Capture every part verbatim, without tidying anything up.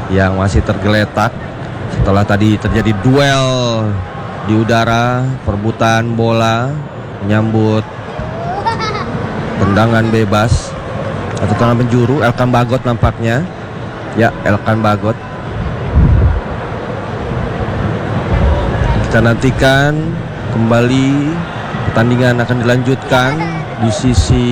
yang masih tergeletak setelah tadi terjadi duel di udara, perebutan bola, menyambut tendangan bebas atau tendangan penjuru. Elkan Bagot nampaknya. Ya, Elkan Bagot. Kita nantikan kembali pertandingan akan dilanjutkan di sisi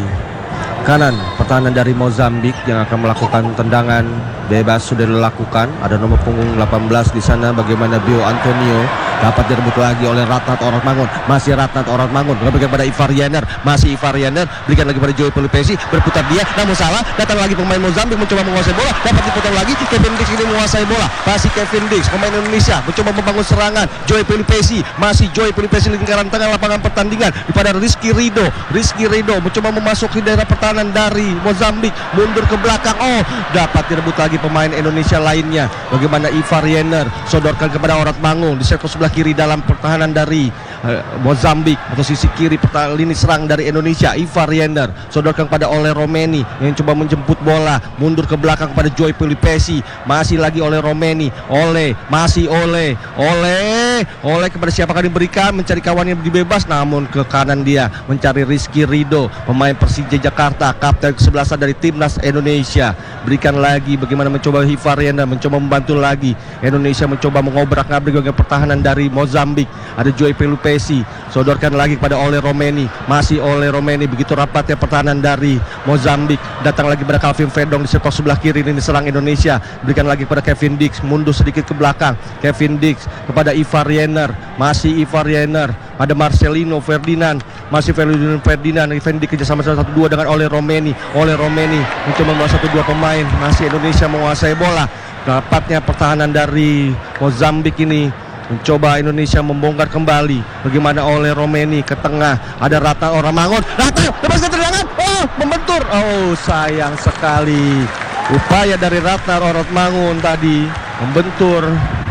kanan pertahanan dari Mozambik yang akan melakukan tendangan bebas sudah dilakukan. Ada nomor punggung delapan belas di sana. Bagaimana Bio Antonio dapat direbut lagi oleh Ratnat Oratmangun. Masih Ratnat Oratmangun berikan pada Ivar Jenner. Masih Ivar Jenner berikan lagi pada Joey Pelupesi. Berputar dia namun salah. Datang lagi pemain Mozambik mencoba menguasai bola. Dapat diputar lagi. Kevin Dix ini menguasai bola. Masih Kevin Dix pemain Indonesia mencoba membangun serangan. Joey Pelupesi. Masih Joey Pelupesi lingkaran tengah lapangan pertandingan kepada Rizky Ridho. Rizky Ridho mencoba memasuki daerah pertahanan dari Mozambik. Mundur ke belakang. Oh, dapat direbut lagi pemain Indonesia lainnya. Bagaimana Ivar Jenner sodorkan kepada Oratmangun di sektor sebelah kiri dalam pertahanan dari uh, Mozambik atau sisi kiri pertahanan lini serang dari Indonesia. Ivar Jenner sodorkan kepada Ole Romeni yang coba menjemput bola. Mundur ke belakang kepada Joey Pelupesi. Masih lagi Ole Romeni. Ole, masih Ole. Ole, Ole kepada siapakah diberikan, mencari kawannya dibebas namun ke kanan dia mencari Rizky Ridho pemain Persija Jakarta, kapten kesebelasan dari timnas Indonesia. Berikan lagi bagaimana mencoba Ivar Jenner mencoba membantu lagi. Indonesia mencoba mengobrak-abrik bagian pertahanan dari Mozambik. Ada Joey Pelupesi sodorkan lagi kepada Ole Romeni. Masih Ole Romeni. Begitu rapatnya pertahanan dari Mozambik. Datang lagi pada Calvin Verdong di sektor sebelah kiri ini serang Indonesia. Berikan lagi kepada Kevin Dix. Mundur sedikit ke belakang. Kevin Dix kepada Ivar Jenner. Masih Ivar Jenner. Ada Marcelino Ferdinand. Masih Ferdinand Ferdinand. Kevin Dix kerjasama satu dua dengan Ole Romeni. Ole Romeni mencoba membawa satu dua pemain. Masih Indonesia menguasai bola. Rapatnya pertahanan dari Mozambik ini mencoba Indonesia membongkar kembali. Bagaimana Ole Romeni ke tengah. Ada Ratnat Oratmangun. Ratnat lepaskan tendangan. Oh, membentur. Oh, sayang sekali. Upaya dari Ratnat Oratmangun tadi membentur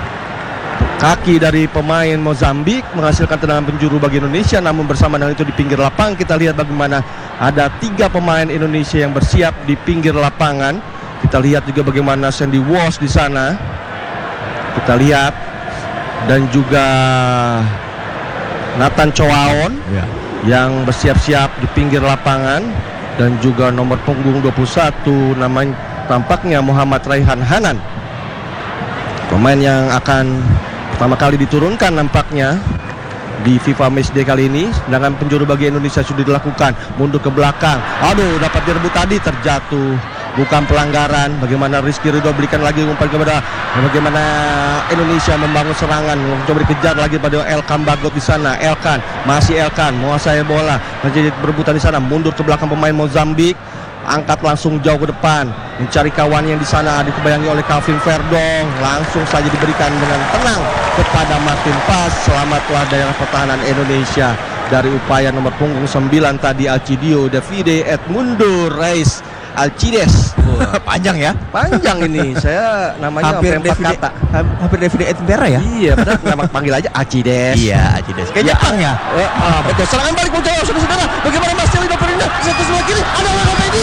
kaki dari pemain Mozambik menghasilkan tendangan penjuru bagi Indonesia. Namun bersama dengan itu di pinggir lapangan kita lihat bagaimana ada tiga pemain Indonesia yang bersiap di pinggir lapangan. Kita lihat juga bagaimana Sandy Walsh di sana. Kita lihat dan juga Nathan Choaon ya, yang bersiap-siap di pinggir lapangan dan juga nomor punggung dua puluh satu namanya tampaknya Muhammad Raihan Hanan. Pemain yang akan pertama kali diturunkan nampaknya di FIFA Matchday kali ini. Sedangkan penjuru bagi Indonesia sudah dilakukan. Mundur ke belakang. Aduh, dapat direbut tadi, terjatuh. Bukan pelanggaran. Bagaimana Rizky Ridho berikan lagi umpan kepada bagaimana Indonesia membangun serangan. Coba dikejar lagi pada Elkan Bagot di sana. Elkan, masih Elkan menguasai bola. Menjadi berebutan di sana. Mundur ke belakang pemain Mozambik. Angkat langsung jauh ke depan, mencari kawan yang di sana dikebayangi oleh Calvin Verdong. Langsung saja diberikan dengan tenang kepada Martin Pas. Selamatlah daerah pertahanan Indonesia dari upaya nomor punggung sembilan tadi Alcidio Davide Edmundo Reis Alcides. Panjang ya? Panjang ini. Saya namanya hampir empat Davide, kata. Hampir Davide Edmbera ya? Iya, padahal nama panggil aja Alcides. Iya, Alcides. Kayak Ya. Jepang ya? Eh, ah, betul. Serangan balik muncul saudara-saudara. Bagaimana Marcelino Ferdinand satu sebelah kiri. Ada Ole Romeni.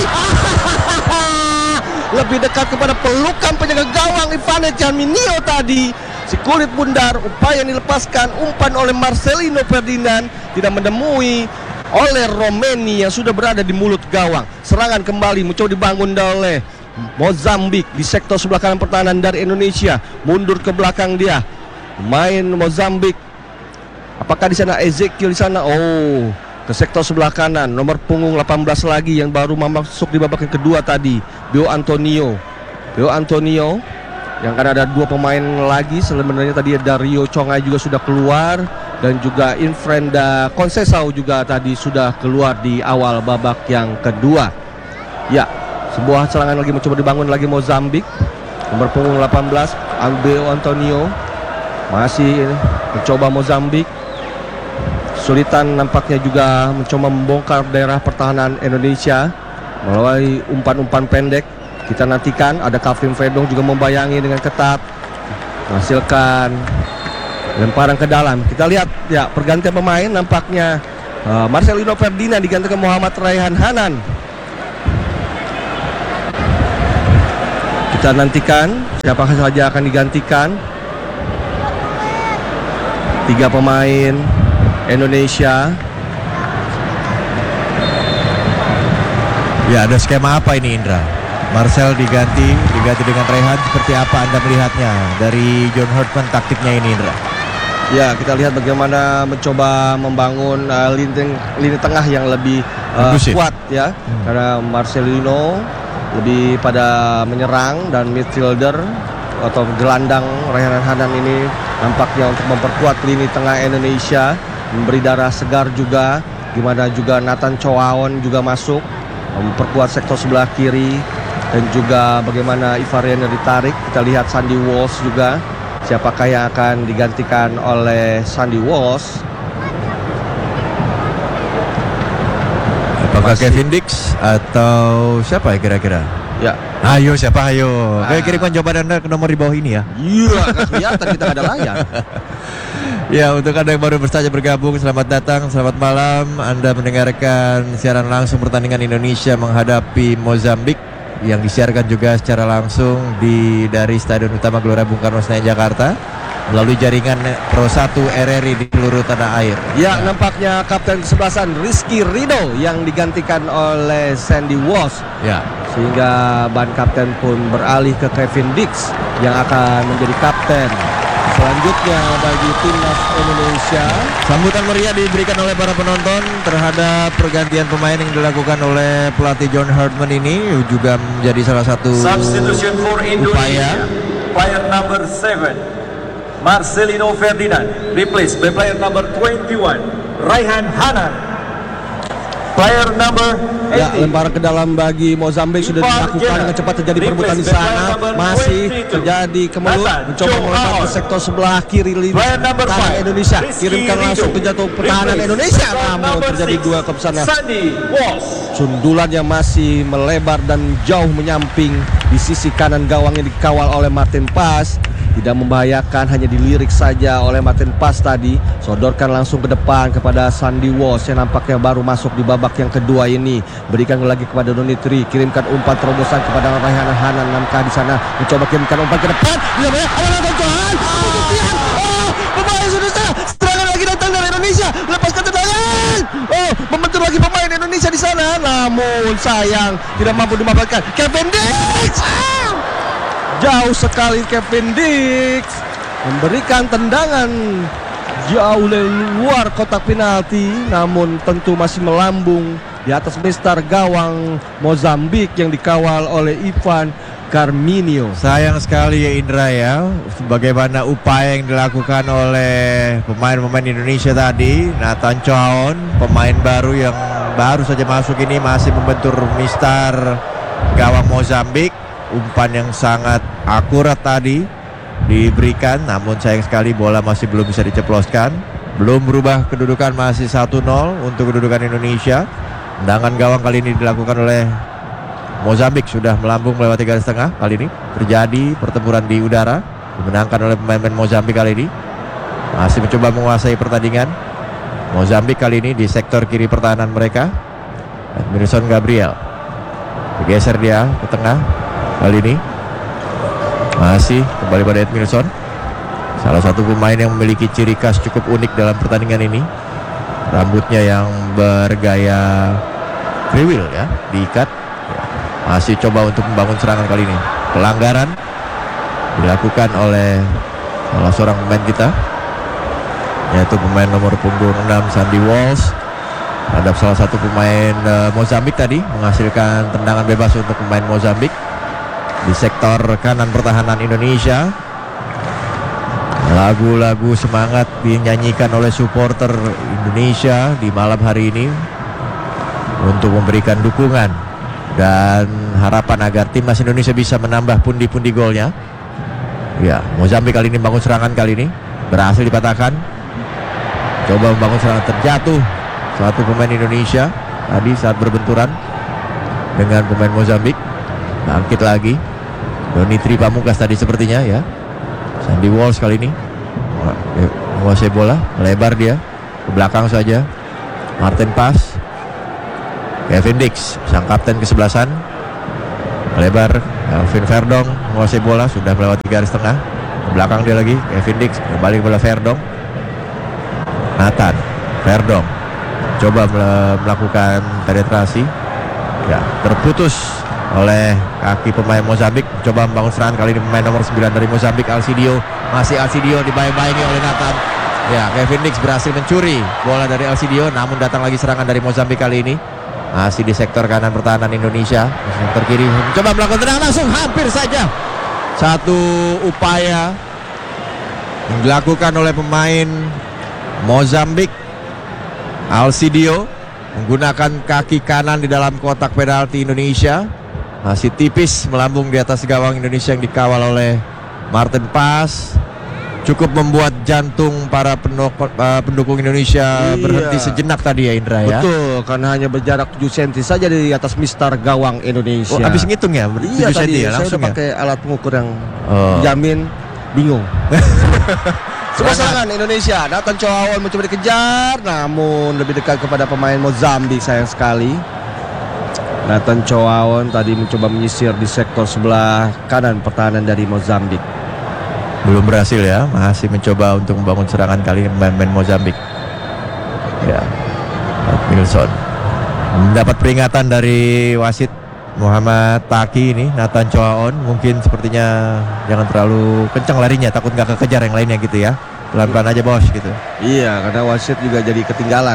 Lebih dekat kepada pelukan penjaga gawang Ivane Gianminio tadi. Si kulit bundar, upaya yang dilepaskan umpan oleh Marcelino Ferdinand tidak menemui Ole Romeni yang sudah berada di mulut gawang. Serangan kembali mencoba dibangun oleh Mozambik di sektor sebelah kanan pertahanan dari Indonesia. Mundur ke belakang dia. Main Mozambik. Apakah di sana Ezekiel di sana? Oh, ke sektor sebelah kanan. Nomor punggung delapan belas lagi yang baru masuk di babak yang kedua tadi. Bio Antonio. Bio Antonio. Yang kan ada dua pemain lagi. Sebenarnya tadi Dario Congai juga sudah keluar. Dan juga Infrenda Concesao juga tadi sudah keluar di awal babak yang kedua. Ya, sebuah serangan lagi mencoba dibangun lagi Mozambik. Nomor punggung delapan belas Albeo Antonio. Masih mencoba Mozambik. Sulitan nampaknya juga mencoba membongkar daerah pertahanan Indonesia melalui umpan-umpan pendek. Kita nantikan ada Calvin Verdong juga membayangi dengan ketat. Menghasilkan lemparan ke dalam. Kita lihat ya pergantian pemain nampaknya uh, Marcelino Ferdinand digantikan Muhammad Raihan Hanan. Kita Kita nantikan siapa saja akan digantikan. Tiga pemain Indonesia. Ya, ada skema apa ini, Indra? Marcel diganti, diganti dengan Rehan. Seperti apa Anda melihatnya dari John Hartman taktiknya ini, Indra? Ya, kita lihat bagaimana mencoba membangun uh, lini, lini tengah yang lebih uh, kuat ya. Hmm. Karena Marcelino lebih pada menyerang dan midfielder atau gelandang Rehan Hanan ini nampaknya untuk memperkuat lini tengah Indonesia, memberi darah segar juga. Gimana juga Nathan Choaon juga masuk memperkuat sektor sebelah kiri, dan juga bagaimana Ivarian ditarik. Kita lihat Sandy Walsh juga, siapakah yang akan digantikan oleh Sandy Walsh? Apakah Masih. Kevin Dix atau siapa ya kira-kira? Ya. Ayo siapa ayo? Ah. Kirimkan jawaban Anda ke nomor di bawah ini ya. Iya, kan kelihatan kita ada layar. Ya, untuk Anda yang baru saja bergabung, selamat datang, selamat malam. Anda mendengarkan siaran langsung pertandingan Indonesia menghadapi Mozambik yang disiarkan juga secara langsung di dari Stadion Utama Gelora Bung Karno Senayan Jakarta melalui jaringan Pro satu R R I di seluruh tanah air. Ya, nampaknya kapten kesebelasan Rizky Rido yang digantikan oleh Sandy Walsh. Ya. Sehingga ban kapten pun beralih ke Kevin Dix yang akan menjadi kapten selanjutnya bagi timnas Indonesia. Sambutan meriah diberikan oleh para penonton terhadap pergantian pemain yang dilakukan oleh pelatih John Hartman ini, juga menjadi salah satu substitution for Indonesia. upaya. Player number seven Marcelino Ferdinand replaced by player number twenty-one Raihan Hanan. Player number ya, lempar ke dalam bagi Mozambik sudah dilakukan dengan cepat, terjadi perebutan di sana, masih terjadi kemelut, mencoba melempar ke sektor sebelah kiri lini pertahanan Indonesia, kirimkan langsung ke jatuh pertahanan Indonesia, namun terjadi dua ke sana. Sundulan yang masih melebar dan jauh menyamping di sisi kanan gawang yang dikawal oleh Martin Pas. Tidak membahayakan, hanya dilirik saja oleh Martin Pas tadi. Sodorkan langsung ke depan kepada Sandy Walsh yang nampaknya baru masuk di babak yang kedua ini. Berikan lagi kepada Donitri, kirimkan umpan terobosan kepada Raihan Hanan. Namkah di sana mencoba kirimkan umpan ke depan. Dia banyak awal tontonan. Oh, pemain sudah salah. Serangan lagi datang dari Indonesia. Lepaskan tendangan. Oh, membentur lagi pemain Indonesia di sana. Namun sayang tidak mampu dimanfaatkan. Kevin Dix. Jauh sekali Kevin Dix memberikan tendangan jauh dari luar kotak penalti, namun tentu masih melambung di atas mistar gawang Mozambik yang dikawal oleh Ivan Carminio. Sayang sekali ya Indra ya, bagaimana upaya yang dilakukan oleh pemain-pemain Indonesia tadi. Nathan Choaon, pemain baru yang baru saja masuk ini, masih membentur mistar gawang Mozambik. Umpan yang sangat akurat tadi diberikan, namun sayang sekali bola masih belum bisa diceploskan. Belum berubah kedudukan, masih satu nol untuk kedudukan Indonesia. Tendangan gawang kali ini dilakukan oleh Mozambik, sudah melambung melewati garis tengah. Kali ini terjadi pertempuran di udara, dimenangkan oleh pemain-pemain Mozambik kali ini. Masih mencoba menguasai pertandingan Mozambik kali ini di sektor kiri pertahanan mereka. Edmilson Gabriel bergeser dia ke tengah. Kali ini masih kembali pada Edmilson, salah satu pemain yang memiliki ciri khas cukup unik dalam pertandingan ini. Rambutnya yang bergaya free wheel ya, diikat. Masih coba untuk membangun serangan kali ini. Pelanggaran dilakukan oleh salah seorang pemain kita, yaitu pemain nomor punggung enam Sandy Walsh terhadap salah satu pemain uh, Mozambik tadi, menghasilkan tendangan bebas untuk pemain Mozambik di sektor kanan pertahanan Indonesia. Lagu-lagu semangat dinyanyikan oleh supporter Indonesia di malam hari ini untuk memberikan dukungan dan harapan agar timnas Indonesia bisa menambah pundi-pundi golnya. Ya, Mozambik kali ini bangun serangan, kali ini berhasil dipatahkan. Coba membangun serangan, terjatuh satu pemain Indonesia tadi saat berbenturan dengan pemain Mozambik. Bangkit lagi Donitri Pamungkas tadi sepertinya ya. Sandy Walsh kali ini menguasai bola, melebar dia ke belakang saja. Martin Pas, Kevin Dix sang kapten kesebelasan Lebar, Alvin Verdong menguasai bola, sudah melewati garis tengah. Ke belakang dia lagi, Kevin Dix kembali ke bola Verdong. Nathan Verdong coba melakukan penetrasi, ya terputus oleh kaki pemain Mozambik. Coba membangun serangan, kali ini pemain nomor sembilan dari Mozambik, Alcidio. Masih Alcidio dibayang-bayangi oleh Nathan. Ya, Kevin Dix berhasil mencuri bola dari Alcidio, namun datang lagi serangan dari Mozambik kali ini. Masih di sektor kanan pertahanan Indonesia. Sektor kiri coba melakukan tendangan langsung, hampir saja. Satu upaya yang dilakukan oleh pemain Mozambik, Alcidio, menggunakan kaki kanan di dalam kotak penalti Indonesia. Masih tipis melambung di atas gawang Indonesia yang dikawal oleh Martin Paes. Cukup membuat jantung para pendukung, uh, pendukung Indonesia iya. berhenti sejenak tadi ya, Indra ya. Betul, karena hanya berjarak tujuh sentimeter saja di atas mister gawang Indonesia. Oh, habis ngitung ya? Iya tujuh tadi, sentimeter ya, saya langsung udah ya? pakai alat pengukur yang Oh. jamin bingung. Sebuah serangan Indonesia, Nathan Choaon mencoba dikejar, namun lebih dekat kepada pemain Mozambik, sayang sekali. Nathan Choaon tadi mencoba menyisir di sektor sebelah kanan pertahanan dari Mozambik. Belum berhasil ya, masih mencoba untuk membangun serangan kali ini pemain Mozambik. Ya, Milson mendapat peringatan dari wasit Muhammad Taki ini. Nathan Choaon mungkin sepertinya jangan terlalu kencang larinya, takut nggak kekejar yang lainnya gitu ya. Pelan-pelan aja bos gitu. Iya, karena wasit juga jadi ketinggalan.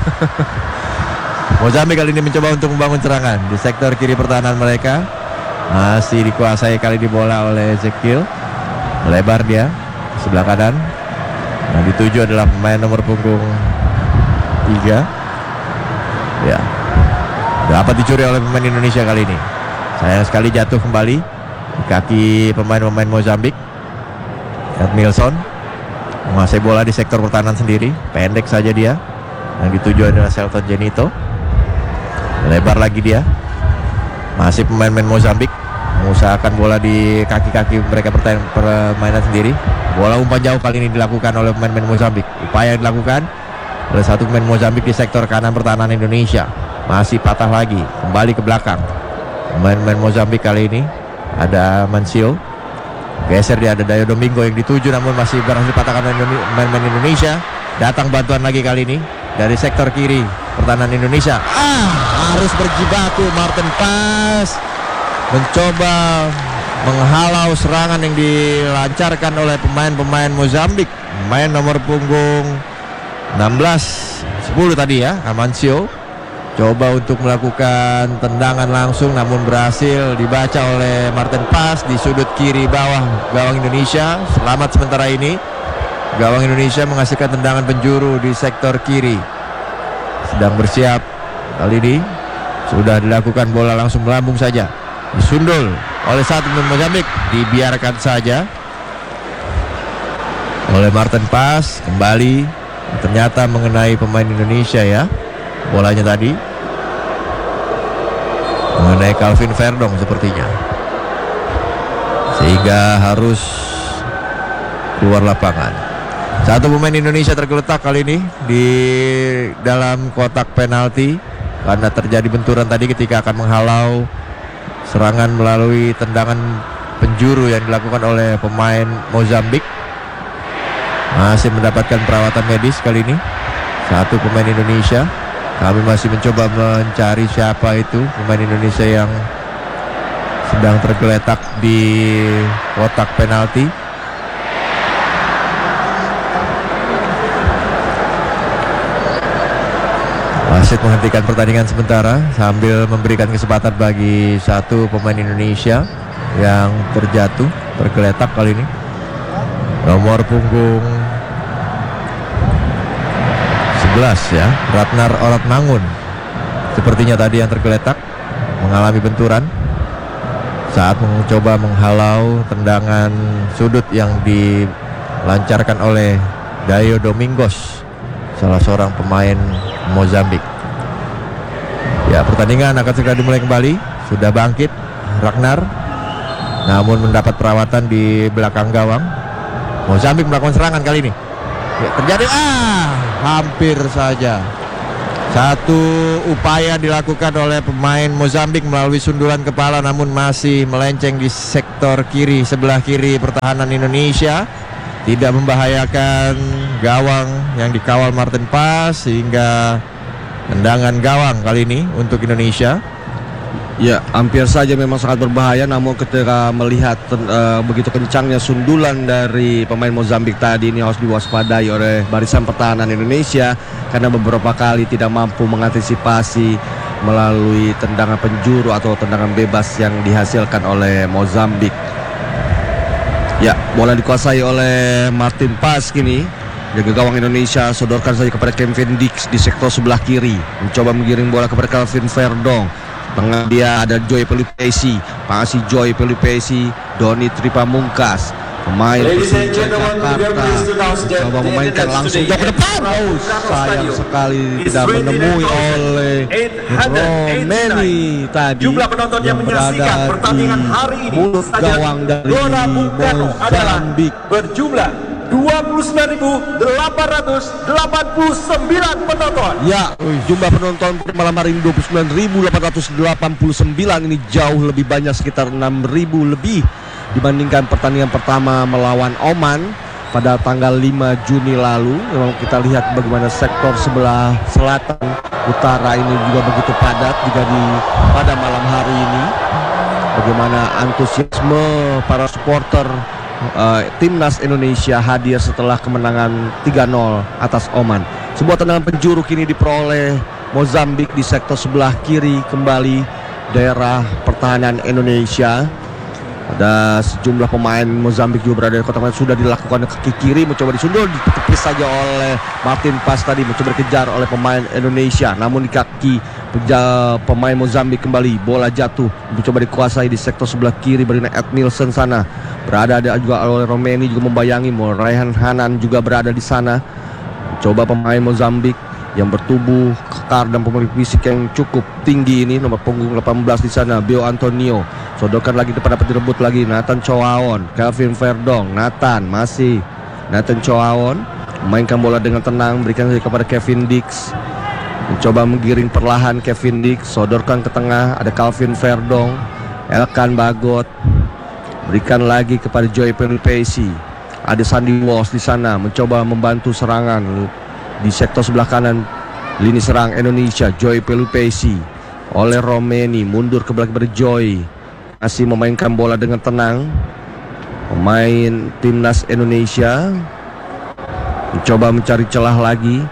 Mozambik kali ini mencoba untuk membangun serangan di sektor kiri pertahanan mereka. Masih dikuasai kali di bola oleh Ezekiel. Lebar dia sebelah kanan. Nah, dituju adalah pemain nomor punggung tiga. Ya, dapat dicuri oleh pemain Indonesia kali ini. Sayang sekali jatuh kembali di kaki pemain-pemain Mozambik. Edmilson menguasai bola di sektor pertahanan sendiri. Pendek saja dia. Yang dituju adalah Selton Jenito. Lebar lagi dia. Masih pemain-pemain Mozambik mengusahakan bola di kaki-kaki mereka permainan sendiri. Bola umpan jauh kali ini dilakukan oleh pemain-pemain Mozambik. Upaya yang dilakukan oleh satu pemain Mozambik di sektor kanan pertahanan Indonesia. Masih patah lagi, kembali ke belakang. Pemain-pemain Mozambik kali ini ada Mancio. Geser dia, ada Dayo Domingo yang dituju, namun masih berhasil patahkan oleh pemain-pemain Indonesia. Datang bantuan lagi kali ini dari sektor kiri pertahanan Indonesia. Ah, harus berjibaku Martin Paes. Mencoba menghalau serangan yang dilancarkan oleh pemain-pemain Mozambik. Pemain nomor punggung enam belas sepuluh tadi ya, Amancio. Coba untuk melakukan tendangan langsung, namun berhasil dibaca oleh Martin Paes di sudut kiri bawah gawang Indonesia. Selamat sementara ini. Gawang Indonesia menghasilkan tendangan penjuru di sektor kiri. Sedang bersiap kali ini. Sudah dilakukan, bola langsung melambung saja. Disundul oleh satu pemain Mozambik, dibiarkan saja oleh Martin Paes. Kembali ternyata mengenai pemain Indonesia ya, bolanya tadi mengenai Calvin Verdong sepertinya, sehingga harus keluar lapangan. Satu pemain Indonesia tergeletak kali ini di dalam kotak penalti karena terjadi benturan tadi ketika akan menghalau serangan melalui tendangan penjuru yang dilakukan oleh pemain Mozambik. Masih mendapatkan perawatan medis kali ini satu pemain Indonesia. Kami masih mencoba mencari siapa itu pemain Indonesia yang sedang tergeletak di kotak penalti. Wasit menghentikan pertandingan sementara sambil memberikan kesempatan bagi satu pemain Indonesia yang terjatuh, tergeletak kali ini. Nomor punggung sebelas ya, Ratnar Oratmangun. Sepertinya tadi yang tergeletak, mengalami benturan saat mencoba menghalau tendangan sudut yang dilancarkan oleh Dayo Domingos, salah seorang pemain Mozambik. Ya, pertandingan akan segera dimulai kembali. Sudah bangkit Ragnar, namun mendapat perawatan di belakang gawang. Mozambik melakukan serangan kali ini. Ya, terjadi ah, hampir saja Satu upaya dilakukan oleh pemain Mozambik melalui sundulan kepala, namun masih melenceng di sektor kiri, sebelah kiri pertahanan Indonesia. Tidak membahayakan gawang yang dikawal Martin Paes, sehingga tendangan gawang kali ini untuk Indonesia. Ya, hampir saja memang sangat berbahaya, namun ketika melihat uh, begitu kencangnya sundulan dari pemain Mozambik tadi, ini harus diwaspadai oleh barisan pertahanan Indonesia karena beberapa kali tidak mampu mengantisipasi melalui tendangan penjuru atau tendangan bebas yang dihasilkan oleh Mozambik. Ya, bola dikuasai oleh Martin Paes kini. Jaga gawang Indonesia sodorkan saja kepada Kevin Dix di sektor sebelah kiri, mencoba menggiring bola kepada Calvin Verdong. Tengah dia ada Joy Pelupesi, pangasi Joy Pelupesi, Doni Tripamungkas, pemain Persija Jakarta, coba memainkan langsung jauh ke depan. Oh, sayang sekali tidak menemui oleh Romeni tadi Jumlah penonton yang menyaksikan pertandingan hari ini mulut gawang dari Mozambik berjumlah dua puluh sembilan ribu delapan ratus delapan puluh sembilan penonton. Ya, jumlah penonton malam hari ini dua puluh sembilan ribu delapan ratus delapan puluh sembilan. Ini jauh lebih banyak, sekitar enam ribu lebih dibandingkan pertandingan pertama melawan Oman pada tanggal lima Juni lalu. Memang kita lihat bagaimana sektor sebelah selatan utara ini juga begitu padat jika di pada malam hari ini. Bagaimana antusiasme para supporter Uh, timnas Indonesia hadir setelah kemenangan tiga nol atas Oman. Sebuah tendangan penjuru kini diperoleh Mozambik di sektor sebelah kiri kembali daerah pertahanan Indonesia. Ada sejumlah pemain Mozambik juga berada di kotak penalti, sudah dilakukan kaki kiri, mencoba disundul, ditepis saja oleh Martin Paes tadi, mencoba dikejar oleh pemain Indonesia, namun di kaki pemain Mozambik kembali, bola jatuh, mencoba dikuasai di sektor sebelah kiri berdiri Ed Nielsen sana, berada ada juga oleh Romeni juga membayangi, Raihan Hanan juga berada di sana. Coba pemain Mozambik yang bertubuh kekar dan memiliki fisik yang cukup tinggi ini, nomor punggung delapan belas di sana, Bio Antonio, sodorkan lagi depan, dapat direbut lagi Nathan Choaon, Calvin Verdong, Nathan masih Nathan Choaon memainkan bola dengan tenang, berikan saja kepada Kevin Dix, mencoba menggiring perlahan Kevin Dix, sodorkan ke tengah, ada Calvin Verdong, Elkan Bagot, berikan lagi kepada Joy Pelupesi, ada Sandy Walsh di sana, mencoba membantu serangan di sektor sebelah kanan lini serang Indonesia. Joy Pelupesi oleh Romeni, mundur ke belakang kepada Joy, masih memainkan bola dengan tenang. Pemain timnas Indonesia mencoba mencari celah lagi.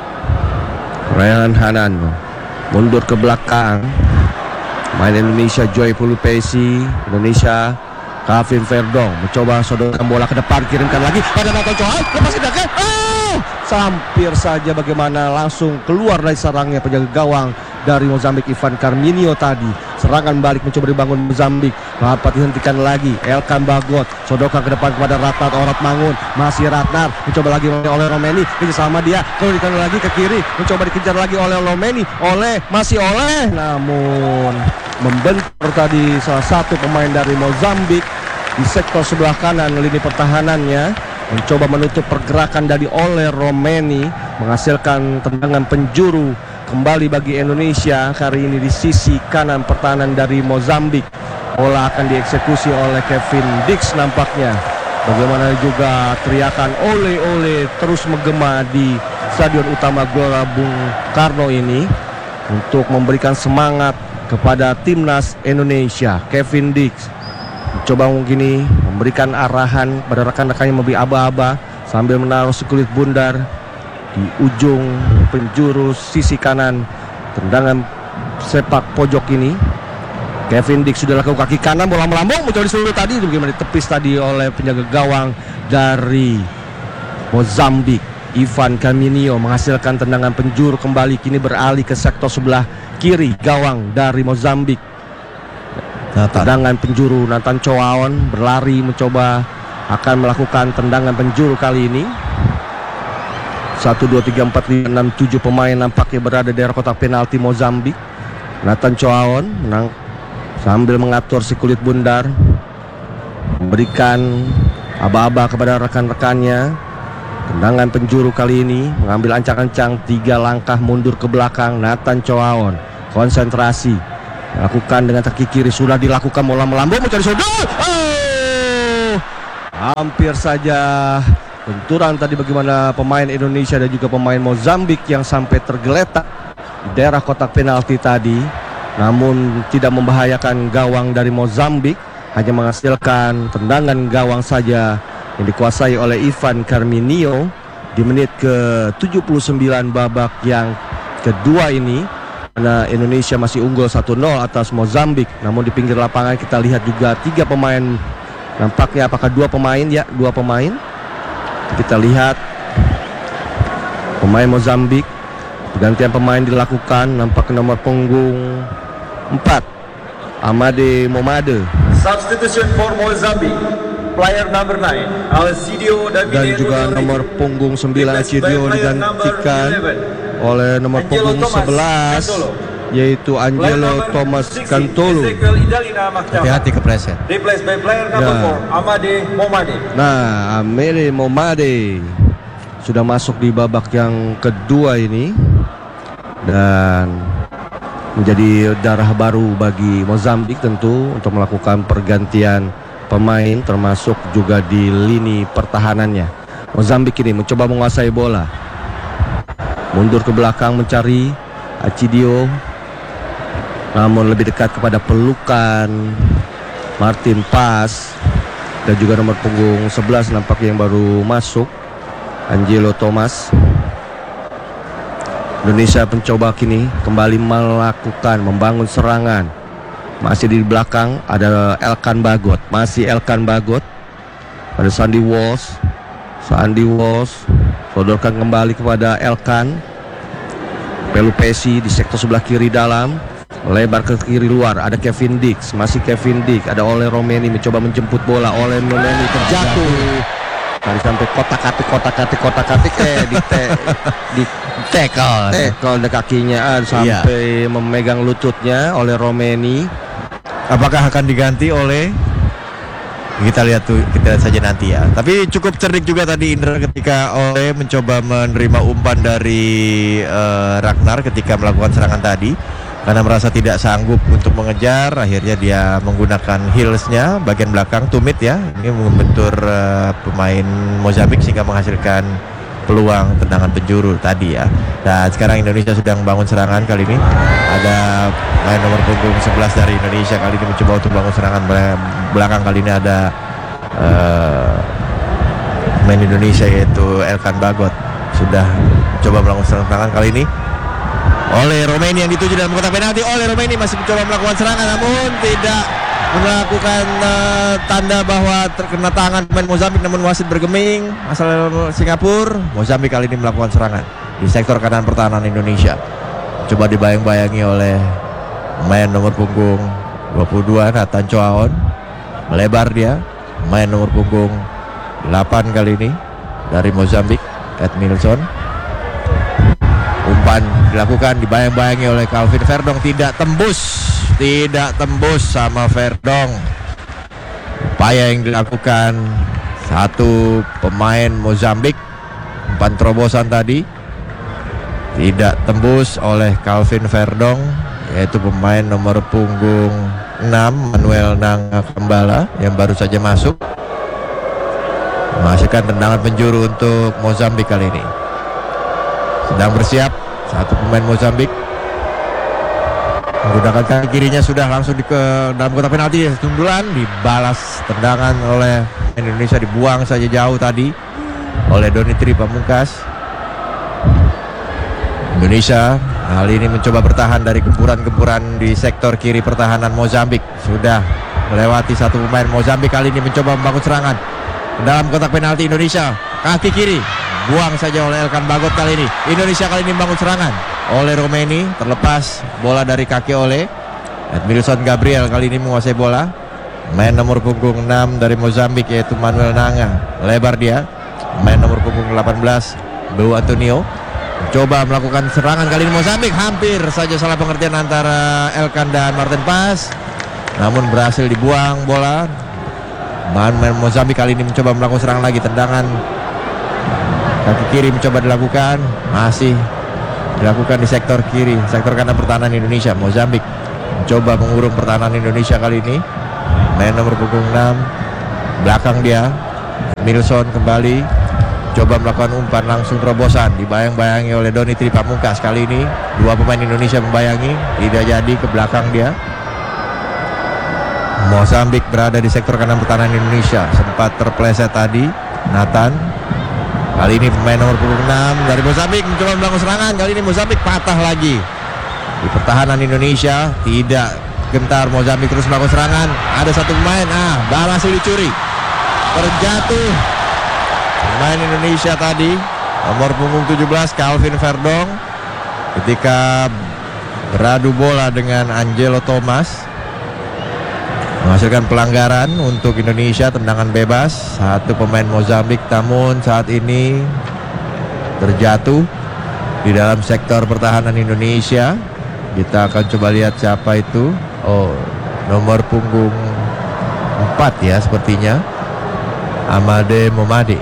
Raihan Hanan mundur ke belakang. Pemain Indonesia Joy Pelupesi, Indonesia Calvin Verdong mencoba sodorkan bola ke depan, kirimkan lagi pada Nathan Choaon, lepas tindakan, oh, hampir saja bagaimana langsung keluar dari sarangnya penjaga gawang dari Mozambik Ivan Carminio tadi. Serangan balik mencoba dibangun Mozambik, dapat dihentikan lagi. Elkan Bagot sodorkan ke depan kepada Ratnar Orat Mangun, masih Ratnar mencoba lagi oleh Romeni, kerjasama dia, kemudian lagi ke kiri, mencoba dikejar lagi oleh Romeni, oleh masih oleh, namun membentur tadi salah satu pemain dari Mozambik di sektor sebelah kanan lini pertahanannya, mencoba menutup pergerakan dari oleh Romeni, menghasilkan tendangan penjuru kembali bagi Indonesia kali ini di sisi kanan pertahanan dari Mozambik. Bola akan dieksekusi oleh Kevin Dix nampaknya. Bagaimana juga teriakan ole-ole terus menggema di Stadion Utama Gelora Bung Karno ini untuk memberikan semangat kepada timnas Indonesia. Kevin Dix coba mungkin ini memberikan arahan pada rekan-rekannya memberi aba-aba sambil menaruh sekulit bundar di ujung penjuru sisi kanan tendangan sepak pojok ini. Kevin Dix sudah lakukan kaki kanan, bola melambung, mencoba disundul tadi, bagaimana ditepis tadi oleh penjaga gawang dari Mozambik Ivan Carminio, menghasilkan tendangan penjuru kembali, kini beralih ke sektor sebelah kiri gawang dari Mozambik. Tendangan penjuru Nathan Choaon berlari mencoba akan melakukan tendangan penjuru kali ini. Satu, dua, tiga, empat, lima, enam, tujuh pemain nampaknya berada di daerah kotak penalti Mozambik. Nathan Choaon menang sambil mengatur si kulit bundar, memberikan aba-aba kepada rekan-rekannya. Tendangan penjuru kali ini mengambil ancang-ancang, tiga langkah mundur ke belakang. Nathan Choaon konsentrasi, lakukan dengan kaki kiri, sudah dilakukan, mola melambung mencari sudut. Oh, hampir saja benturan tadi bagaimana pemain Indonesia dan juga pemain Mozambik yang sampai tergeletak di daerah kotak penalti tadi, namun tidak membahayakan gawang dari Mozambik, hanya menghasilkan tendangan gawang saja yang dikuasai oleh Ivan Carminio di menit ke tujuh puluh sembilan babak yang kedua ini. Karena Indonesia masih unggul satu nol atas Mozambik, namun di pinggir lapangan kita lihat juga tiga pemain, nampaknya apakah dua pemain ya, dua pemain. Kita lihat pemain Mozambik, pergantian pemain dilakukan, nampak nomor punggung empat Amade Momade. Substitution for Mozambique. Player number nine, Alcidio Dan juga nomor punggung sembilan Alcidio digantikan oleh nomor punggung sebelas, yaitu Angelo Thomas Cantolo. Hati-hati kepleset. Replaced by player number four, Amade Momade. Nah, Amade Momade sudah masuk di babak yang kedua ini dan menjadi darah baru bagi Mozambik tentu untuk melakukan pergantian pemain, termasuk juga di lini pertahanannya. Mozambik ini mencoba menguasai bola, mundur ke belakang mencari Alcidio, namun lebih dekat kepada pelukan Martin Pas, dan juga nomor punggung sebelas nampaknya yang baru masuk, Angelo Thomas. Indonesia mencoba kini kembali melakukan membangun serangan. Masih di belakang ada Elkan Bagot, masih Elkan Bagot, ada Sandy Walsh, Sandy Walsh sodorkan kembali kepada Elkan. Pelupesi di sektor sebelah kiri dalam, lebar ke kiri luar, ada Kevin Dix, masih Kevin Dix, ada Ole Romeni mencoba menjemput bola, Ole Romeni terjatuh. Tadi sampai kotak-atik, kotak-atik, kotak-atik, eh di te, di Tackle. tackle ada kakinya, ah, sampai memegang lututnya oleh Romeni. Apakah akan diganti oleh, kita lihat tuh, kita lihat saja nanti ya. Tapi cukup cerdik juga tadi Indra ketika Ole mencoba menerima umpan dari uh, Ragnar ketika melakukan serangan tadi, karena merasa tidak sanggup untuk mengejar, akhirnya dia menggunakan heelsnya bagian belakang tumit ya, ini membentur uh, pemain Mozambik sehingga menghasilkan peluang tendangan penjuru tadi ya. Dan sekarang Indonesia sedang membangun serangan. Kali ini ada main nomor punggung sebelas dari Indonesia, kali ini mencoba untuk bangun serangan belakang. Kali ini ada uh, main Indonesia yaitu Elkan Bagot sudah coba melakukan serangan kali ini. Oleh Romeni yang dituju dalam kotak penalti. Oleh Romeni masih mencoba melakukan serangan, namun tidak melakukan uh, tanda bahwa terkena tangan pemain Mozambik, namun wasit bergeming asal Singapura. Mozambik kali ini melakukan serangan di sektor kanan pertahanan Indonesia. Coba dibayang-bayangi oleh pemain nomor punggung dua puluh dua Nathan Choaon. Melebar dia, pemain nomor punggung delapan kali ini dari Mozambik, Edmilson. Umpan dilakukan, dibayang-bayangi oleh Calvin Verdong, tidak tembus, tidak tembus sama Verdong. Upaya yang dilakukan satu pemain Mozambik, umpan terobosan tadi tidak tembus oleh Calvin Verdong, yaitu pemain nomor punggung enam Manuel Nanga Kembala yang baru saja masuk, menghasilkan tendangan penjuru untuk Mozambik kali ini. Sedang bersiap satu pemain Mozambik menggunakan kaki kirinya, sudah langsung di ke dalam kotak penalti. Sundulan dibalas tendangan oleh Indonesia, dibuang saja jauh tadi oleh Donitri Pamungkas. Indonesia kali ini mencoba bertahan dari gempuran-gempuran di sektor kiri pertahanan Mozambik. Sudah melewati satu pemain Mozambik, kali ini mencoba membangun serangan dalam kotak penalti Indonesia. Kaki kiri buang saja oleh Elkan Bagot kali ini. Indonesia kali ini membangun serangan oleh Romeni, terlepas bola dari kaki oleh Edmilson Gabriel, kali ini menguasai bola. Main nomor punggung enam dari Mozambik yaitu Manuel Nanga, lebar dia. Main nomor punggung delapan belas Beu Antonio coba melakukan serangan kali ini. Mozambik hampir saja salah pengertian antara Elkan dan Martin Pas, namun berhasil dibuang bola. Main Mozambik kali ini mencoba melakukan serangan lagi, tendangan Kaki kiri mencoba dilakukan, masih dilakukan di sektor kiri, sektor kanan pertahanan Indonesia. Mozambik mencoba mengurung pertahanan Indonesia kali ini. Main nomor punggung enam, belakang dia Milson kembali coba melakukan umpan langsung terobosan, dibayang-bayangi oleh Doni Tri Pamungkas. Kali ini dua pemain Indonesia membayangi, tidak jadi, ke belakang dia. Mozambik berada di sektor kanan pertahanan Indonesia, sempat terpleset tadi Nathan. Kali ini pemain nomor punggung enam dari Mozambik mencoba membangun serangan. Kali ini Mozambik patah lagi di pertahanan Indonesia, tidak gentar. Mozambik terus melakukan serangan. Ada satu pemain, ah, berhasil dicuri, terjatuh pemain Indonesia tadi, nomor punggung tujuh belas Calvin Verdong, ketika beradu bola dengan Angelo Thomas, menghasilkan pelanggaran untuk Indonesia, tendangan bebas. Satu pemain Mozambik namun saat ini terjatuh di dalam sektor pertahanan Indonesia. Kita akan coba lihat siapa itu. Oh, nomor punggung empat ya sepertinya, Amade Momade.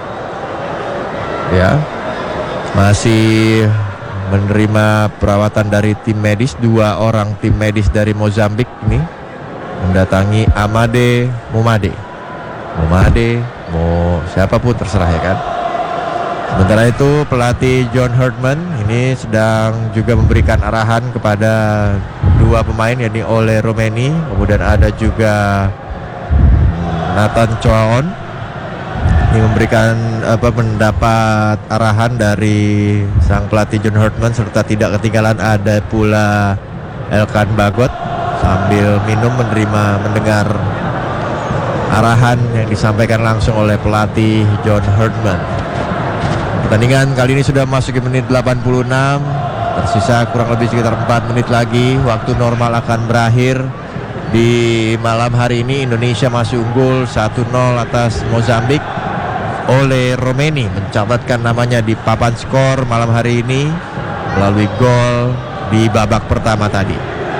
Ya, masih menerima perawatan dari tim medis. Dua orang tim medis dari Mozambik ini mendatangi Amade Momade. Momade, mau siapapun terserah ya kan. Sementara itu pelatih John Herdman ini sedang juga memberikan arahan kepada dua pemain, yakni Ole Romeni, kemudian ada juga Nathan Choaon. Ini memberikan apa mendapat arahan dari sang pelatih John Herdman, serta tidak ketinggalan ada pula Elkan Bagot sambil minum menerima mendengar arahan yang disampaikan langsung oleh pelatih John Herdman. Pertandingan kali ini sudah masuk ke menit delapan puluh enam, tersisa kurang lebih sekitar empat menit lagi waktu normal akan berakhir. Di malam hari ini Indonesia masih unggul satu nol atas Mozambik. Ole Romeni mencatatkan namanya di papan skor malam hari ini melalui gol di babak pertama tadi.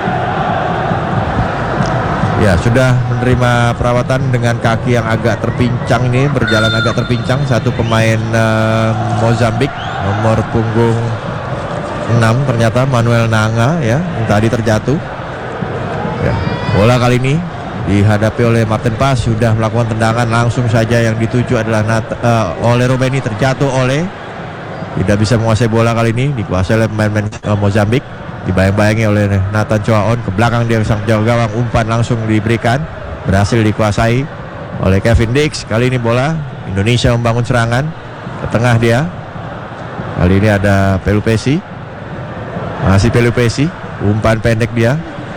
Ya, sudah menerima perawatan dengan kaki yang agak terpincang ini, berjalan agak terpincang. Satu pemain uh, Mozambik nomor punggung enam ternyata Manuel Nanga ya, yang tadi terjatuh. Ya, bola kali ini dihadapi oleh Martin Pas, sudah melakukan tendangan, langsung saja yang dituju adalah Nat, uh, oleh Robeni, terjatuh oleh, tidak bisa menguasai bola kali ini, dikuasai oleh pemain uh, Mozambik, dibayang-bayangi oleh Nathan Choaon, ke belakang dia sang jauh gawang, umpan langsung diberikan, berhasil dikuasai oleh Kevin Dix. Kali ini bola Indonesia membangun serangan ke tengah dia, kali ini ada Pelupesi, masih Pelupesi, umpan pendek dia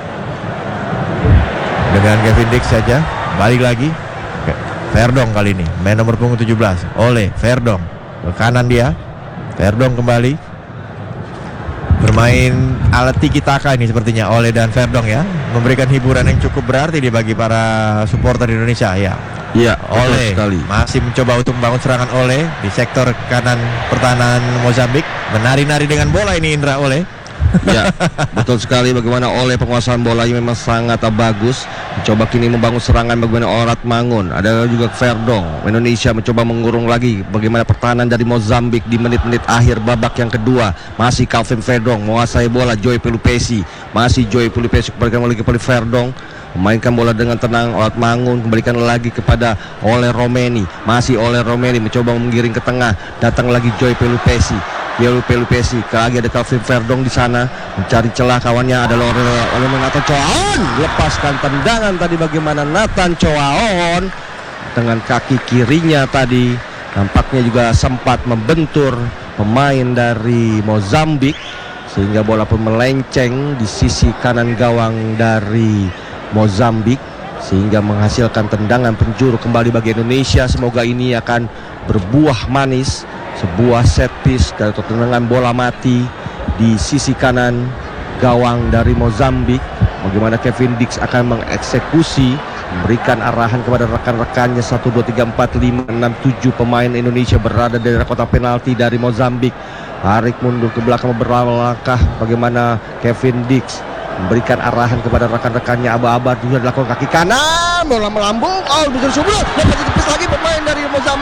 dengan Kevin Dix saja, balik lagi Verdong kali ini, main nomor punggung tujuh belas oleh Verdong, ke kanan dia, Verdong kembali bermain alat tiki taka ini sepertinya Ole dan Verdong ya, memberikan hiburan yang cukup berarti di bagi para supporter Indonesia ya. Iya, Ole sekali. masih mencoba untuk membangun serangan Ole di sektor kanan pertahanan Mozambik, menari-nari dengan bola ini Indra Ole. Ya, betul sekali, bagaimana oleh penguasaan bolanya memang sangat bagus. Mencoba kini membangun serangan bagaimana Orat Mangun. Ada juga Verdong. Indonesia mencoba mengurung lagi bagaimana pertahanan dari Mozambik di menit-menit akhir babak yang kedua. Masih Calvin Verdong menguasai bola, Joy Pelupesi. Masih Joy Pelupesi kembalikan lagi kepada Verdong, memainkan bola dengan tenang. Orat Mangun kembalikan lagi kepada Ole Romeni. Masih Ole Romeni mencoba menggiring ke tengah. Datang lagi Joy Pelupesi. Joy Pelupesi, lagi ada Calvin Verdong di sana mencari celah, kawannya adalah oleh Nathan Choaon. Lepaskan tendangan tadi bagaimana Nathan Choaon dengan kaki kirinya tadi, nampaknya juga sempat membentur pemain dari Mozambik sehingga bola pun melenceng di sisi kanan gawang dari Mozambik sehingga menghasilkan tendangan penjuru kembali bagi Indonesia. Semoga ini akan berbuah manis, sebuah set piece dari tendangan bola mati di sisi kanan gawang dari Mozambik. Bagaimana Kevin Dix akan mengeksekusi, memberikan arahan kepada rekan-rekannya. Satu, dua, tiga, empat, lima, enam, tujuh pemain Indonesia berada di daerah kotak penalti dari Mozambik. Tarik mundur ke belakang beberapa langkah, bagaimana Kevin Dix memberikan arahan kepada rekan-rekannya. Aba-aba juga dilakukan kaki kanan, bola melambung, oh bisa subur, dapat ditepis lagi pemain dari Mozambik.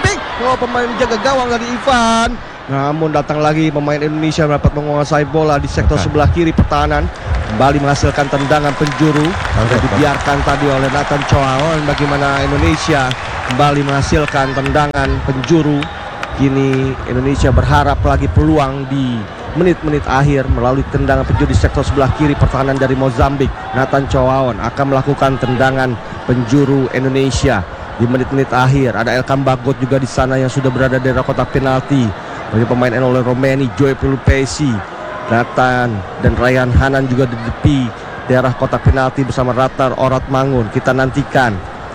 Oh, pemain jaga gawang dari Ivan. Namun datang lagi pemain Indonesia dapat menguasai bola di sektor Bukan. sebelah kiri pertahanan. Kembali menghasilkan tendangan penjuru. Sudah dibiarkan tadi oleh Nathan Choaon. Bagaimana Indonesia kembali menghasilkan tendangan penjuru. Kini Indonesia berharap lagi peluang di menit-menit akhir melalui tendangan penjuru di sektor sebelah kiri pertahanan dari Mozambik. Nathan Choaon akan melakukan tendangan penjuru Indonesia di menit-menit akhir. Ada Elkan Bagot juga di sana yang sudah berada di daerah kotak penalti. Bagi pemain oleh Romeni, Joy Pelupesi, Nathan dan Ryan Hanan juga di tepi daerah kotak penalti bersama Ratnar Oratmangun. Kita nantikan.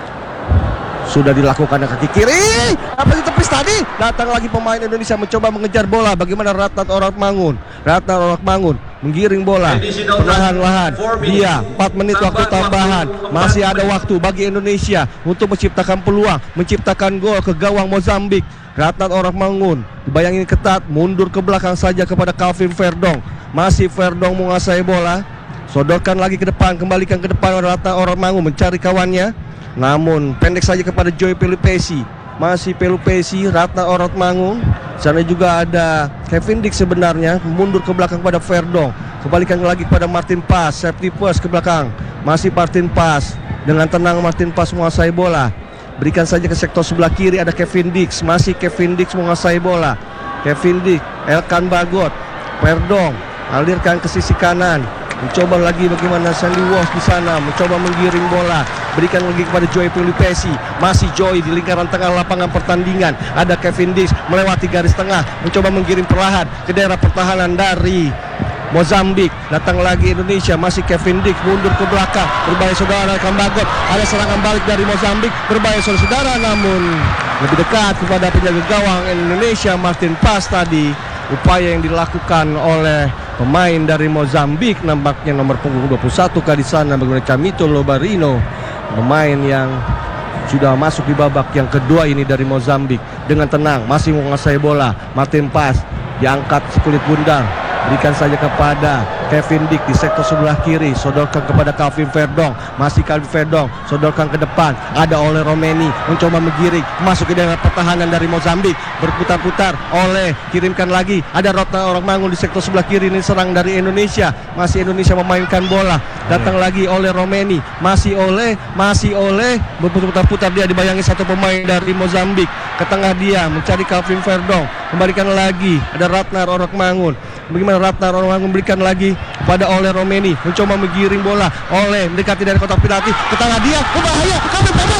Sudah dilakukan dengan kaki kiri. Apa ditepis tadi? Datang lagi pemain Indonesia mencoba mengejar bola. Bagaimana Ratnar Oratmangun? Ratnar Oratmangun menggiring bola perlahan-lahan. Dia empat menit waktu tambahan. Masih ada waktu bagi Indonesia untuk menciptakan peluang, menciptakan gol ke gawang Mozambik. Ratnar Oratmangun dibayangin ketat, mundur ke belakang saja kepada Calvin Verdong. Masih Verdong menguasai bola. Sodorkan lagi ke depan, kembalikan ke depan Ratnar Oratmangun mencari kawannya. Namun pendek saja kepada Joy Pelupesi. Masih Pelupesi, Ratnar Oratmangun. Sana juga ada Kevin Dick sebenarnya. Mundur ke belakang kepada Verdong. Kembalikan lagi kepada Martin Pas. Safety first ke belakang. Masih Martin Pas. Dengan tenang Martin Pas menguasai bola. Berikan saja ke sektor sebelah kiri, ada Kevin Dix. Masih Kevin Dix menguasai bola. Kevin Dix, Elkan Bagot, Verdong alirkan ke sisi kanan. Mencoba lagi bagaimana Sandy Walsh di sana, mencoba menggiring bola. Berikan lagi kepada Joy Pelupesi. Masih Joy di lingkaran tengah lapangan pertandingan. Ada Kevin Dix melewati garis tengah, mencoba menggiring perlahan ke daerah pertahanan dari Mozambik. Datang lagi Indonesia, masih Kevin Dix mundur ke belakang. Berbahaya saudara Elkan Bagot. Ada serangan balik dari Mozambik. Berbahaya saudara, namun lebih dekat kepada penjaga gawang Indonesia Martin Pas tadi. Upaya yang dilakukan oleh pemain dari Mozambik, nampaknya nomor punggung dua puluh satu kali sana bagaimana Camito Lobarino, pemain yang sudah masuk di babak yang kedua ini dari Mozambik. Dengan tenang masih menguasai bola. Martin Pas diangkat sekulit bundar. Berikan saja kepada Kevin Dick di sektor sebelah kiri. Sodorkan kepada Calvin Verdong. Masih Calvin Verdong. Sodorkan ke depan. Ada oleh Romeni. Mencoba menggiring. Masuk ke daerah pertahanan dari Mozambik. Berputar-putar. Oleh. Kirimkan lagi. Ada Ratnar Oratmangun di sektor sebelah kiri. Ini serang dari Indonesia. Masih Indonesia memainkan bola. Datang lagi oleh Romeni. Masih oleh. Masih oleh. Berputar-putar dia dibayangi satu pemain dari Mozambik. Ke tengah dia. Mencari Calvin Verdong. Kembalikan lagi. Ada Ratnar Oratmangun. Bagaimana Ratnar Oratmangun memberikan lagi pada oleh Romeni, mencoba menggiring bola. Oleh mendekati dari kotak penalti, ke tengah dia, berbahaya, Calvin Verdong.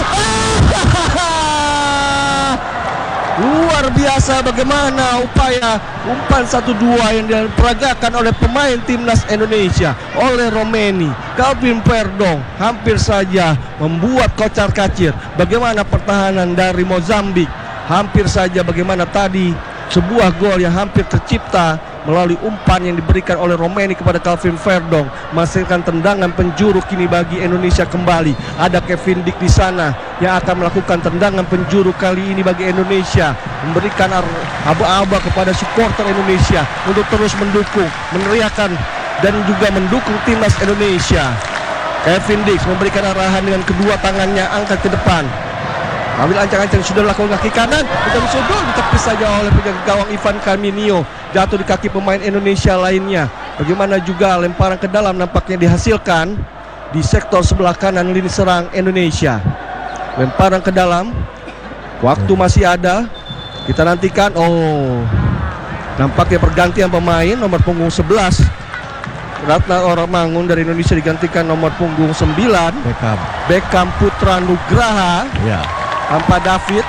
Luar biasa bagaimana upaya umpan satu dua yang diperagakan oleh pemain timnas Indonesia. Oleh Romeni, Calvin Verdong hampir saja membuat kocar-kacir bagaimana pertahanan dari Mozambik. Hampir saja bagaimana tadi sebuah gol yang hampir tercipta melalui umpan yang diberikan oleh Romeni kepada Calvin Verdong, menghasilkan tendangan penjuru kini bagi Indonesia kembali. Ada Kevin Dick di sana yang akan melakukan tendangan penjuru kali ini bagi Indonesia, memberikan aba-aba kepada supporter Indonesia untuk terus mendukung, meneriakan dan juga mendukung timnas Indonesia. Kevin Dick memberikan arahan dengan kedua tangannya, angkat ke depan. Ambil ancang-ancang, sudah lakukan kaki kanan, sudah disodor, ditepis saja oleh penjaga gawang Ivan Carminio. Jatuh di kaki pemain Indonesia lainnya. Bagaimana juga lemparan ke dalam nampaknya dihasilkan di sektor sebelah kanan lini serang Indonesia. Lemparan ke dalam. Waktu masih ada. Kita nantikan. Oh, nampaknya pergantian pemain nomor punggung sebelas. Ratnar Oratmangun dari Indonesia digantikan nomor punggung sembilan Beckham. Beckham Putra Nugraha. Ya. Tanpa David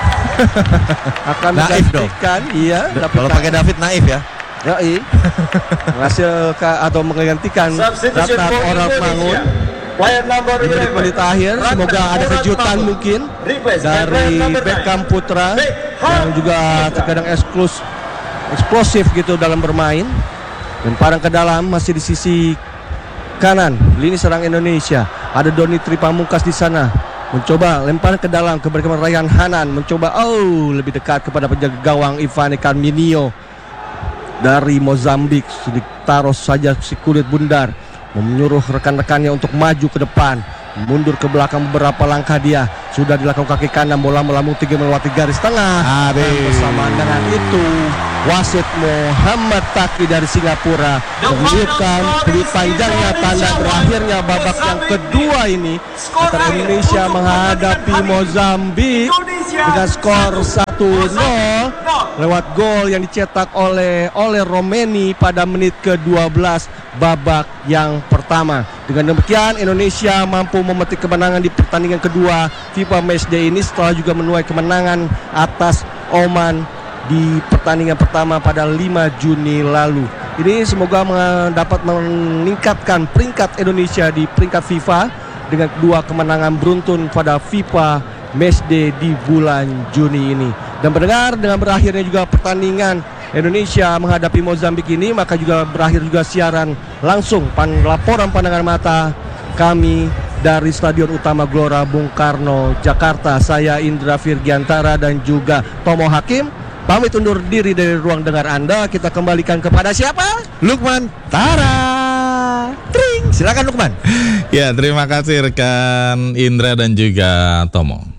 akan Naif menggantikan. Iya, Kalau pakai David naif ya. Ya, iya. Menghasilkan atau menggantikan Substitution Ratnar for Oratmangun Indonesia. Player number di menit-menit akhir. Semoga ada kejutan mungkin dari Beckham Putra yang juga terkadang eksklus, eksplosif gitu dalam bermain. Lemparan ke dalam masih di sisi kanan lini serang Indonesia. Ada Doni Tripamungkas di sana. Mencoba lempar ke dalam ke bagaimana Ryan Hanan mencoba oh lebih dekat kepada penjaga gawang Ivan Carminio dari Mozambik. Ditaruh saja si kulit bundar, menyuruh rekan-rekannya untuk maju ke depan, mundur ke belakang beberapa langkah dia. sudah dilakukan kaki kanan, bola melambung tinggi melewati garis tengah. Habis. Dan bersamaan dengan itu wasit Muhammad Taki dari Singapura menunjukkan peluit panjangnya tanda berakhirnya babak yang kedua ini antara Indonesia menghadapi Mozambik dengan skor satu nol lewat gol yang dicetak oleh oleh Romeni pada menit ke dua belas babak yang pertama. Dengan demikian Indonesia mampu memetik kemenangan di pertandingan kedua FIFA Matchday ini setelah juga menuai kemenangan atas Oman di pertandingan pertama pada lima Juni lalu. Ini semoga dapat meningkatkan peringkat Indonesia di peringkat FIFA dengan dua kemenangan beruntun pada FIFA Matchday di bulan Juni ini. Dan mendengar dengan berakhirnya juga pertandingan Indonesia menghadapi Mozambik ini, maka juga berakhir juga siaran langsung pan, laporan pandangan mata kami dari Stadion Utama Gelora Bung Karno, Jakarta. Saya Indra Virgiantara dan juga Tomo Hakim pamit undur diri dari ruang dengar Anda. Kita kembalikan kepada siapa? Lukman Tara. Tring. Silakan Lukman. Ya, terima kasih rekan Indra dan juga Tomo.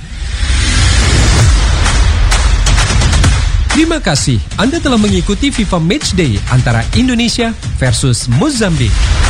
Terima kasih Anda telah mengikuti FIFA Matchday antara Indonesia versus Mozambik.